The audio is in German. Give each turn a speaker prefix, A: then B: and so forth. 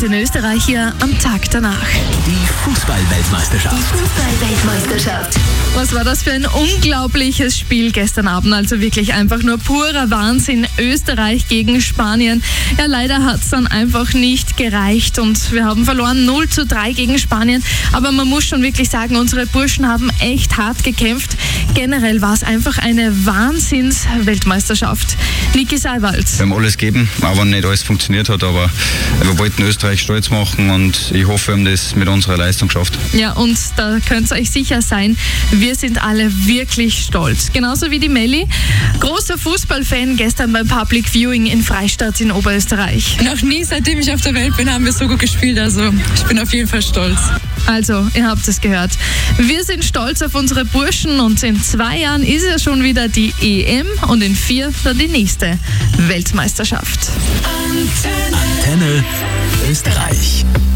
A: in Österreich hier am Tag danach.
B: Die Fußball-Weltmeisterschaft.
A: Was war das für ein unglaubliches Spiel gestern Abend? Also wirklich einfach nur purer Wahnsinn. Österreich gegen Spanien. Ja, leider hat es dann einfach nicht gereicht und wir haben verloren 0:3 gegen Spanien. Aber man muss schon wirklich sagen, unsere Burschen haben echt hart gekämpft. Generell war es einfach eine Wahnsinns-Weltmeisterschaft. Niki Seiwald.
C: Wir haben alles gegeben, auch wenn nicht alles funktioniert hat, aber wir wollten Österreich stolz machen und ich hoffe, wir haben das mit unserer Leistung geschafft.
A: Ja, und da könnt ihr euch sicher sein, wir sind alle wirklich stolz. Genauso wie die Melli. Großer Fußballfan gestern beim Public Viewing in Freistadt in Oberösterreich.
D: Noch nie, seitdem ich auf der Welt bin, haben wir so gut gespielt. Also ich bin auf jeden Fall stolz.
A: Also, ihr habt es gehört. Wir sind stolz auf unsere Burschen und in 2 Jahren ist ja schon wieder die EM und in 4 dann die nächste Weltmeisterschaft.
B: Antenne Österreich.